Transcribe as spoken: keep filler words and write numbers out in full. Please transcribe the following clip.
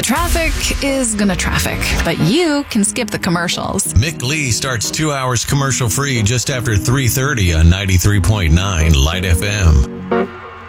The traffic is gonna traffic, but you can skip the commercials. Mick Lee starts two hours commercial free just after three thirty on ninety-three point nine Light F M.